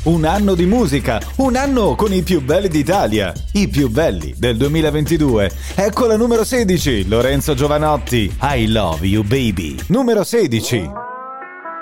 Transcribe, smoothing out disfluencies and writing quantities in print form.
un anno di musica, un anno con i più belli d'Italia, i più belli del 2022. Ecco la numero 16, Lorenzo Giovanotti, I Love You Baby. Numero 16.